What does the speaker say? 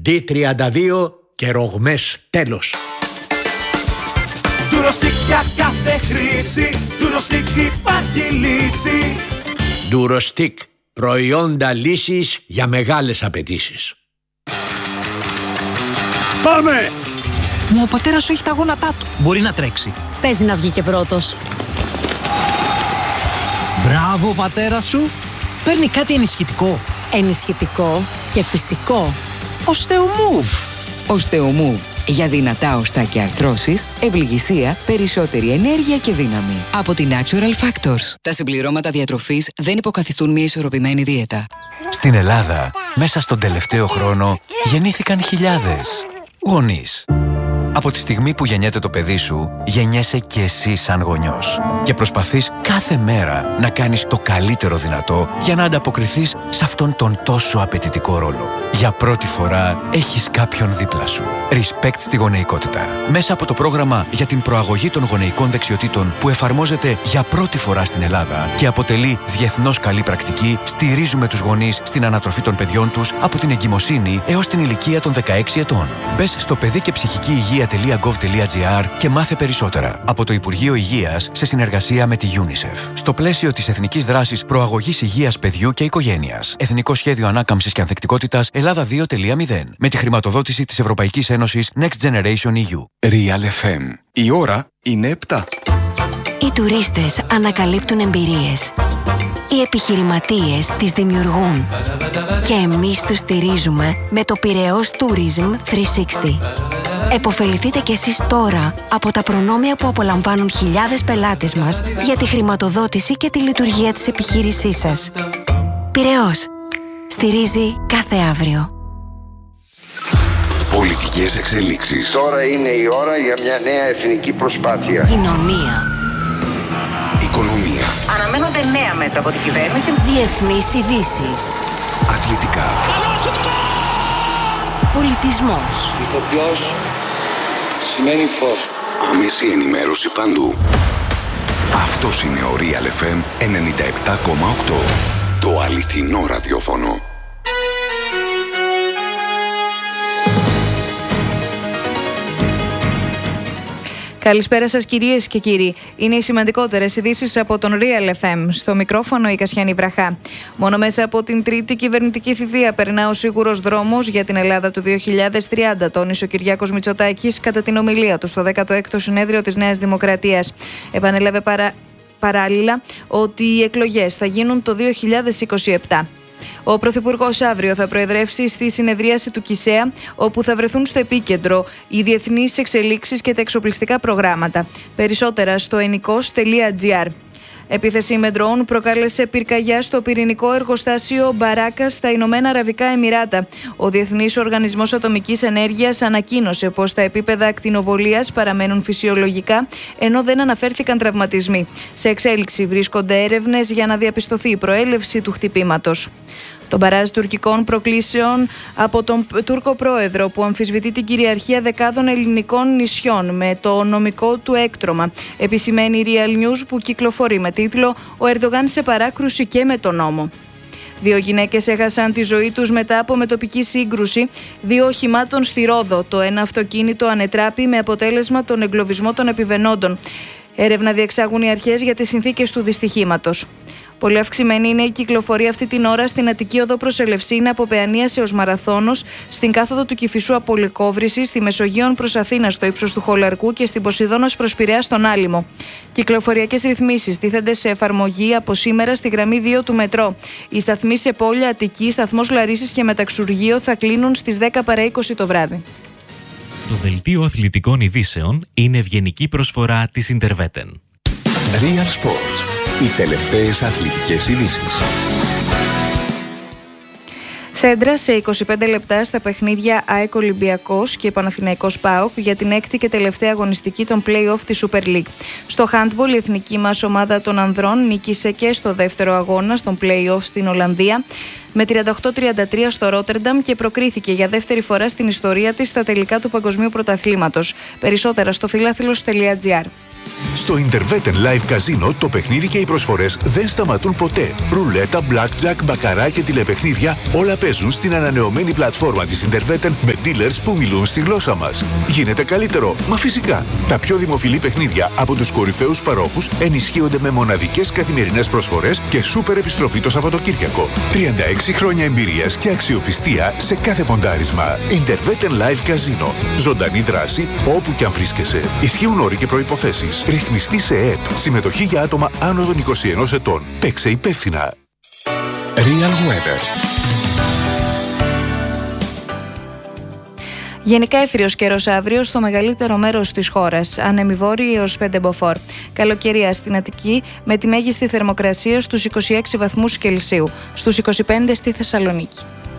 D32 και ρογμές τέλος. Ντουροστικ για κάθε χρήση, Ντουροστικ υπάρχει λύση. Ντουροστικ, προϊόντα λύσης για μεγάλες απαιτήσεις. Πάμε! Μα ο πατέρας σου έχει τα γόνατά του. Μπορεί να τρέξει. Παίζει να βγει και πρώτος. Μπράβο, ο πατέρας σου. Παίρνει κάτι ενισχυτικό. Ενισχυτικό και φυσικό. Osteomove. Osteomove. Για δυνατά οστά και αρθρώσεις, ευληγησία, περισσότερη ενέργεια και δύναμη. Από τη Natural Factors. Τα συμπληρώματα διατροφής δεν υποκαθιστούν μια ισορροπημένη δίαιτα. Στην Ελλάδα, μέσα στον τελευταίο χρόνο, γεννήθηκαν χιλιάδες γονείς. Από τη στιγμή που γεννιέται το παιδί σου, γεννιέσαι και εσύ σαν γονιός. Και προσπαθείς κάθε μέρα να κάνεις το καλύτερο δυνατό για να ανταποκριθείς σε αυτόν τον τόσο απαιτητικό ρόλο. Για πρώτη φορά έχεις κάποιον δίπλα σου. Respect στη γονεϊκότητα. Μέσα από το πρόγραμμα για την προαγωγή των γονεϊκών δεξιοτήτων που εφαρμόζεται για πρώτη φορά στην Ελλάδα και αποτελεί διεθνώς καλή πρακτική, στηρίζουμε τους γονείς στην ανατροφή των παιδιών τους από την εγκυμοσύνη έως την ηλικία των 16 ετών. Μπες στο παιδί και ψυχική υγεία.gov.gr και μάθε περισσότερα από το Υπουργείο Υγείας σε συνεργασία με τη UNICEF. Στο πλαίσιο της Εθνικής Δράσης Προαγωγής Υγείας Παιδιού και Οικογένειας. Εθνικό Σχέδιο Ανάκαμψης και Ανθεκτικότητας Ελλάδα 2.0. Με τη χρηματοδότηση της Ευρωπαϊκής Ένωσης Next Generation EU. Real FM. Η ώρα είναι 7. Οι τουρίστες ανακαλύπτουν εμπειρίες. Οι επιχειρηματίες τις δημιουργούν. Και εμείς τους στηρίζουμε με το Πειραιώς Tourism 360. Εποφεληθείτε κι εσείς τώρα από τα προνόμια που απολαμβάνουν χιλιάδες πελάτες μας για τη χρηματοδότηση και τη λειτουργία της επιχείρησής σας. Πειραιώς. Στηρίζει κάθε αύριο. Πολιτικές εξελίξεις. Τώρα είναι η ώρα για μια νέα εθνική προσπάθεια. Κοινωνία. Οικονομία. Αναμένονται νέα μέτρα από την κυβέρνηση. Διεθνείς ειδήσεις. Αθλητικά. Πολιτισμός. Ηθοποιός σημαίνει φως. Άμεση ενημέρωση παντού. Αυτός είναι ο Real FM 97,8. Το αληθινό ραδιόφωνο. Καλησπέρα σας κυρίες και κύριοι. Είναι οι σημαντικότερες ειδήσεις από τον Real FM. Στο μικρόφωνο η Κασιανή Βραχά. Μόνο μέσα από την τρίτη κυβερνητική θητεία περνά ο σίγουρος δρόμος για την Ελλάδα του 2030, τόνισε ο Κυριάκος Μητσοτάκης κατά την ομιλία του στο 16ο συνέδριο της Νέας Δημοκρατίας. Επανέλαβε παράλληλα ότι οι εκλογές θα γίνουν το 2027. Ο Πρωθυπουργός αύριο θα προεδρεύσει στη συνεδρίαση του ΚΙΣΕΑ, όπου θα βρεθούν στο επίκεντρο οι διεθνείς εξελίξεις και τα εξοπλιστικά προγράμματα. Περισσότερα στο ennikos.gr. Επίθεση με ντρόουν προκάλεσε πυρκαγιά στο πυρηνικό εργοστάσιο Μπαράκα στα Ηνωμένα Αραβικά Εμιράτα. Ο Διεθνής Οργανισμός Ατομικής Ενέργειας ανακοίνωσε πως τα επίπεδα ακτινοβολίας παραμένουν φυσιολογικά, ενώ δεν αναφέρθηκαν τραυματισμοί. Σε εξέλιξη βρίσκονται έρευνες για να διαπιστωθεί η προέλευση του χτυπήματος. Το μπαράζ τουρκικών προκλήσεων από τον Τούρκο πρόεδρο που αμφισβητεί την κυριαρχία δεκάδων ελληνικών νησιών με το νομικό του έκτρωμα. Επισημαίνει η Real News που κυκλοφορεί με τίτλο «Ο Ερντογάν σε παράκρουση και με τον νόμο». 2 γυναίκες έχασαν τη ζωή τους μετά από μετοπική σύγκρουση 2 οχημάτων στη Ρόδο. Το ένα αυτοκίνητο ανετράπη με αποτέλεσμα τον εγκλωβισμό των επιβαινόντων. Έρευνα διεξάγουν οι αρχές για τις συνθήκες του δυστυχήματος. Πολύ αυξημένη είναι η κυκλοφορία αυτή την ώρα στην Αττική Οδό προς Ελευσίνα από Παιανίας έως Μαραθώνος, στην κάθοδο του Κηφισού από Λυκόβρηση, στη Μεσογείων προς Αθήνα στο ύψος του Χολαρκού και στην Ποσειδώνας προς Πειραιά στον Άλυμο. Κυκλοφοριακές ρυθμίσεις τίθενται σε εφαρμογή από σήμερα στη γραμμή 2 του μετρό. Οι σταθμοί σε Πόλια, Αττική, σταθμός Λαρίσης και Μεταξουργείο θα κλείνουν στις 10 παρά 20 το βράδυ. Το δελτίο αθλητικών ειδήσεων είναι ευγενική προσφορά της Interveten. Real Sports. Οι τελευταίες αθλητικές ειδήσεις. Σέντρα σε 25 λεπτά στα παιχνίδια ΑΕΚ Ολυμπιακός και Παναθηναϊκός ΠΑΟΚ για την 6η και τελευταία αγωνιστική των play-off της Super League. Στο handball η εθνική μας ομάδα των ανδρών νίκησε και στο δεύτερο αγώνα των play-off στην Ολλανδία με 38-33 στο Ρότερνταμ και προκρίθηκε για δεύτερη φορά στην ιστορία της στα τελικά του Παγκοσμίου Πρωταθλήματος. Περισσότερα στο φιλάθλος.gr. Στο Interveten Live Casino το παιχνίδι και οι προσφορές δεν σταματούν ποτέ. Ρουλέτα, blackjack, μπακαρά και τηλεπαιχνίδια όλα παίζουν στην ανανεωμένη πλατφόρμα της Interveten με dealers που μιλούν στη γλώσσα μας. Γίνεται καλύτερο, μα φυσικά. Τα πιο δημοφιλή παιχνίδια από τους κορυφαίους παρόχους ενισχύονται με μοναδικές καθημερινές προσφορές και σούπερ επιστροφή το Σαββατοκύριακο. 36 χρόνια εμπειρίας και αξιοπιστία σε κάθε ποντάρισμα. Interveten Live Casino. Ζωντανή δράση όπου και αν βρίσκεσαι. Ισχύουν όροι και προϋποθέσεις. Ρυθμιστή σε ΕΕΠ. Συμμετοχή για άτομα άνω των 21 ετών. Παίξε υπεύθυνα. Real Weather. Γενικά έθριος καιρός αύριο στο μεγαλύτερο μέρος της χώρας, άνεμοι βόρειοι έως 5 μποφόρ. Καλοκαιρία στην Αττική με τη μέγιστη θερμοκρασία στους 26 βαθμούς Κελσίου, στους 25 στη Θεσσαλονίκη.